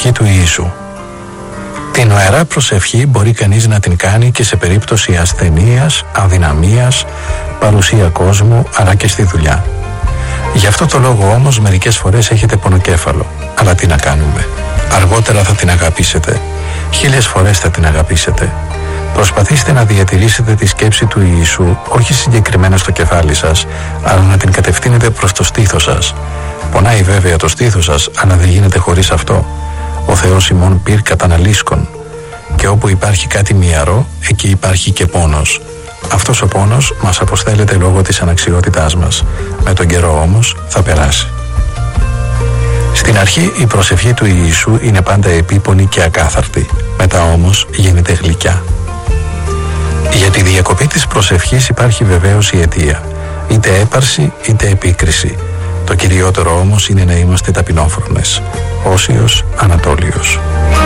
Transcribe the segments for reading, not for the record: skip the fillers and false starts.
προσευχή του Ιησού. Την νοερά προσευχή μπορεί κανείς να την κάνει και σε περίπτωση ασθενείας, αδυναμίας, παρουσία κόσμου, αλλά και στη δουλειά. Γι' αυτό το λόγο όμως μερικές φορές έχετε πονοκέφαλο. Αλλά τι να κάνουμε. Αργότερα θα την αγαπήσετε. 1000 φορές θα την αγαπήσετε. Προσπαθήστε να διατηρήσετε τη σκέψη του Ιησού, όχι συγκεκριμένα στο κεφάλι σας, αλλά να την κατευθύνετε προς το στήθος σας. Πονάει βέβαια το στήθος σας, αλλά δεν γίνεται χωρίς αυτό. Ο Θεός ημών πήρ καταναλύσκον. Και όπου υπάρχει κάτι μυαρό, εκεί υπάρχει και πόνος. Αυτός ο πόνος μας αποστέλλεται λόγω της αναξιότητάς μας. Με τον καιρό όμως θα περάσει. Στην αρχή η προσευχή του Ιησού είναι πάντα επίπονη και ακάθαρτη. Μετά όμως γίνεται γλυκιά. Για τη διακοπή της προσευχής υπάρχει βεβαίως η αιτία. Είτε έπαρση είτε επίκριση. Το κυριότερο όμως είναι να είμαστε ταπεινόφρονες. Όσιος Ανατόλιος.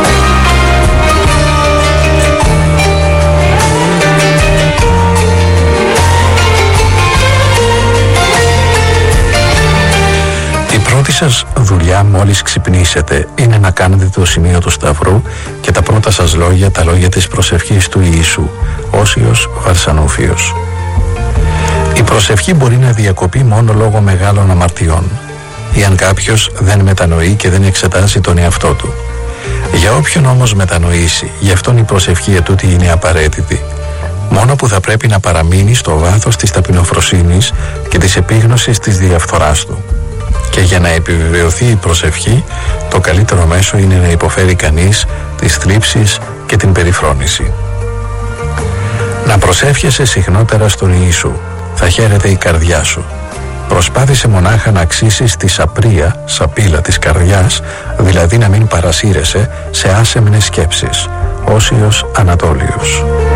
Η πρώτη σας δουλειά μόλις ξυπνήσετε είναι να κάνετε το σημείο του Σταυρού και τα πρώτα σας λόγια, τα λόγια της προσευχής του Ιησού, Όσιος Βαρσανούφιος. Η προσευχή μπορεί να διακοπεί μόνο λόγω μεγάλων αμαρτιών ή αν κάποιος δεν μετανοεί και δεν εξετάζει τον εαυτό του. Για όποιον όμως μετανοήσει, γι' αυτόν η προσευχή ετούτη είναι απαραίτητη. Μόνο που θα πρέπει να παραμείνει στο βάθος της ταπεινοφροσύνης και της επίγνωσης της διαφθοράς του. Και για να επιβεβαιωθεί η προσευχή, το καλύτερο μέσο είναι να υποφέρει κανείς τις θλίψεις και την περιφρόνηση. Να προσεύχεσαι συχνότερα στον Ιησού, θα χαίρεται η καρδιά σου. Προσπάθησε μονάχα να αξίσεις τη σαπρία, σαπίλα της καρδιάς, δηλαδή να μην παρασύρεσαι σε άσεμνες σκέψεις. Όσιος Ανατόλιος.